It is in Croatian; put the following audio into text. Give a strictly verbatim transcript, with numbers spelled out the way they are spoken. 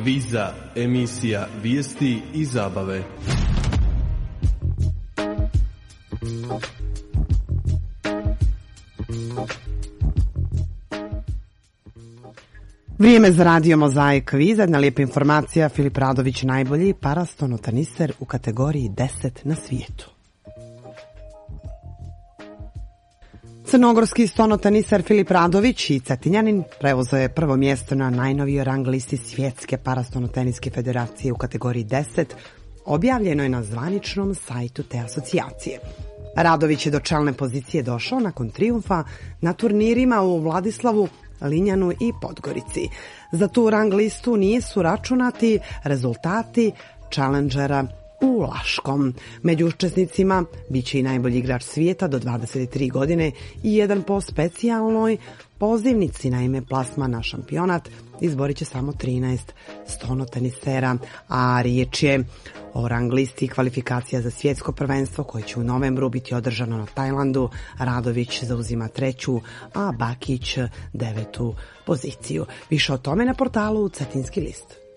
Kviza, emisija vijesti i zabave. Vrijeme za radio Mozaik kviz, jedna lijepa informacija. Filip Radović najbolji parastonotaniser u kategoriji deset na svijetu. Crnogorski stonotaniser Filip Radović i Cetinjanin preuzeo je prvo mjesto na najnovijoj rang listi Svjetske parastonoteniske federacije u kategoriji deset, objavljeno je na zvaničnom sajtu te asocijacije. Radović je do čelne pozicije došao nakon trijumfa na turnirima u Vladislavu, Linjanu i Podgorici. Za tu rang listu nisu računati rezultati Challengera u Laškom. Među učesnicima bit će i najbolji igrač svijeta do dvadeset tri godine i jedan po specijalnoj pozivnici, naime plasman na šampionat izborit će samo trinaest stonotenisera, a riječ je o rang listi kvalifikacija za svjetsko prvenstvo koje će u novembru biti održano na Tajlandu. Radović zauzima treću, a Bakić devetu poziciju. Više o tome na portalu Cetinski list.